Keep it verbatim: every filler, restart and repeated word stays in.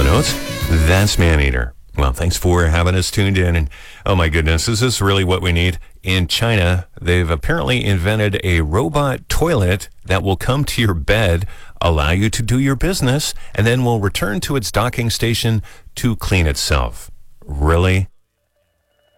notes. That's Maneater. Well, thanks for having us tuned in. And oh my goodness, is this really what we need? In China, they've apparently invented a robot toilet that will come to your bed, allow you to do your business, and then will return to its docking station to clean itself. Really?